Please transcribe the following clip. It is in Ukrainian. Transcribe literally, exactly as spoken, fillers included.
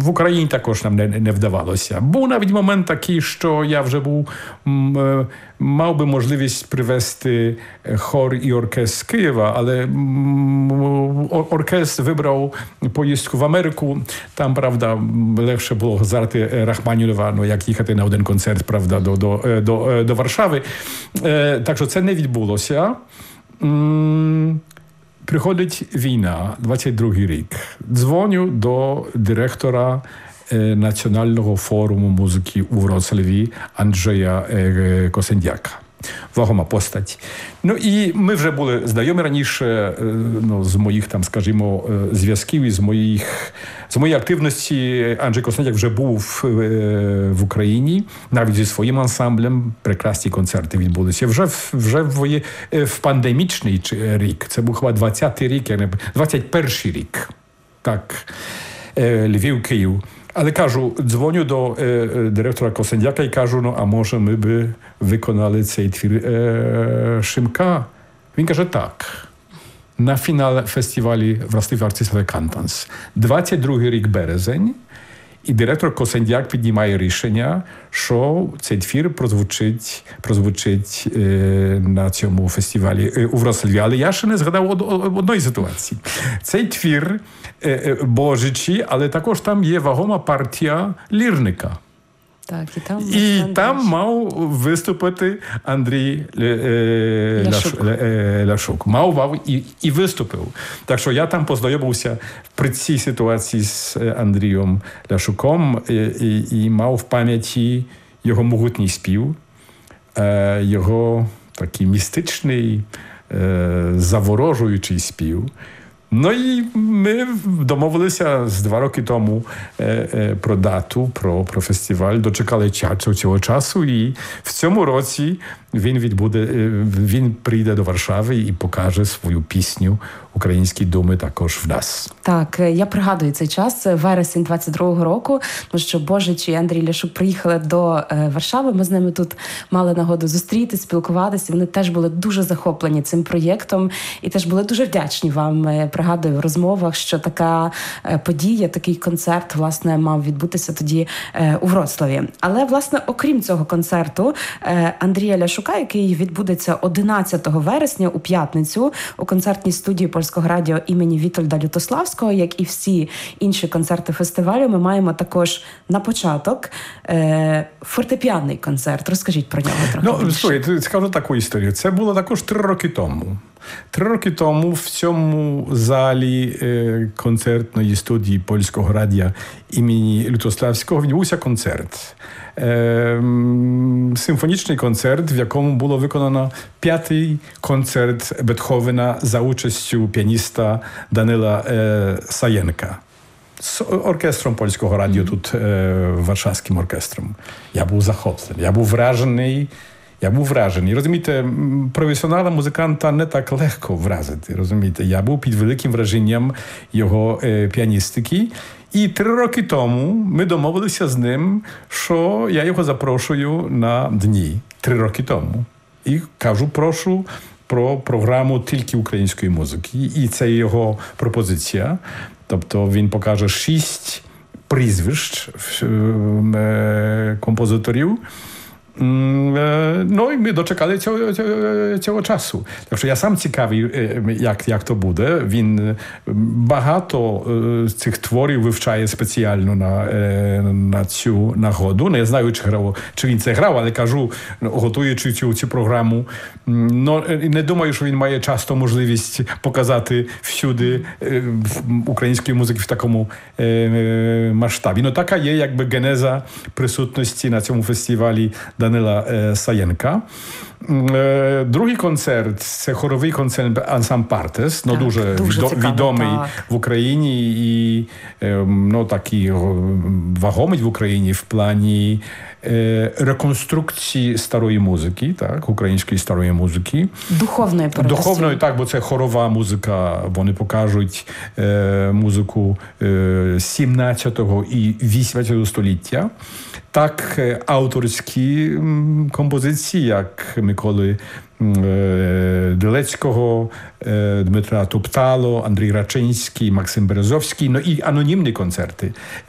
В Україні також нам не, не вдавалося. Був навіть момент такий, що я вже був, мав би можливість привезти хор і оркестр з Києва, але оркестр вибрав поїздку в Америку. Там, правда, легше було зараз Рахманінова, ну, як їхати на один концерт, правда, до, до, до, до Варшави. Так що це не відбулося. Приходить війна, двадцять другий рік. Дзвоню до директора Національного форуму музики у Вроцлаві Анджея Косендяка. Вагома постать. Ну і ми вже були знайомі раніше, ну, з моїх, там, скажімо, зв'язків і з моїх, з моєї активності. Анджей Косендяк вже був в Україні, навіть зі своїм ансамблем. Прекрасні концерти відбулися. Вже, вже в, в пандемічний рік, це був хіба двадцятий рік, двадцять перший рік. Так, Львів, Київ. Але кажу, дзвоню до е, директора Косендяка і кажу, ну, а може ми би виконали цей твір е, Шимка? Він каже, так. На фінал фестивалі Вроцлав Артистове Кантанс. двадцять другий рік березень. І директор Косендяк піднімає рішення, що цей твір прозвучить, прозвучить е, на цьому фестивалі е, у Вроцлаві. Але я ще не згадав од, од, одної ситуації. Цей твір е, е, божичий, але також там є вагома партія лірника. Так, і там, і там мав виступити Андрій е, Ляшук. Е, Ляшук. Мав, мав і, і виступив. Так що я там познайомився при цій ситуації з Андрієм Ляшуком і, і, і мав в пам'яті його могутній спів, е, його такий містичний, е, заворожуючий спів. Ну і ми домовилися з два роки тому е, е, про дату, про, про фестиваль, дочекали часу, цього часу, і в цьому році він відбуде, е, він прийде до Варшави і покаже свою пісню «Українські думи» також в нас. Так, я пригадую цей час, вересень двадцять другого року, тому що Божич і Андрій Ляшук приїхали до е, Варшави, ми з ними тут мали нагоду зустрітися, спілкуватися, вони теж були дуже захоплені цим проєктом і теж були дуже вдячні вам, е, пригадую в розмовах, що така е, подія, такий концерт, власне, мав відбутися тоді е, у Вроцлаві. Але, власне, окрім цього концерту, е, Андрія Ляшука, який відбудеться одинадцятого вересня у п'ятницю у концертній студії Польського радіо імені Вітольда Лютославського, як і всі інші концерти фестивалю, ми маємо також на початок е, фортепіанний концерт. Розкажіть про нього трохи Ну, більше. слухай, скажу таку історію. Це було також три роки тому. Три роки тому в цьому залі е, концертної студії Польського радіо імені Лютославського відбувся концерт. Е, симфонічний концерт, в якому було виконано п'ятий концерт Бетховена за участю піаніста Данила е, Саєнка. З оркестром Польського радіо, тут е, Варшавським оркестром. Я був захоплений, я був вражений. Я був вражений. Розумієте, професіонала музиканта не так легко вразити. Розумієте, я був під великим враженням його е, піаністики. І три роки тому ми домовилися з ним, що я його запрошую на дні. Три роки тому. І кажу, прошу про програму тільки української музики. І це його пропозиція. Тобто він покаже шість прізвищ е, композиторів. Ну і ми дочекали цього, цього, цього часу. Так що я сам цікавий, як, як то буде. Він багато цих творів вивчає спеціально на, на цю нагоду. Не знаю, чи, грав, чи він це грав, але кажу, готуючи цю, цю програму, ну, не думаю, що він має часто можливість показати всюди української музики в такому масштабі. Ну така є якби генеза присутності на цьому фестивалі Данила е, Саєнка. Е, другий концерт – це хоровий концерт ансамбль Партес, ну, дуже, дуже відо, цікаво, відомий так. в Україні і е, ну, такий вагомий в Україні в плані е, реконструкції старої музики, так, української старої музики. Духовної передусім. Духовної, так, бо це хорова музика. Вони покажуть е, музику е, сімнадцятого і вісімнадцятого століття. Так, авторські м, композиції, як Миколи е, Дилецького, е, Дмитра Топтало, Андрій Рачинський, Максим Березовський, ну і анонімні концерти.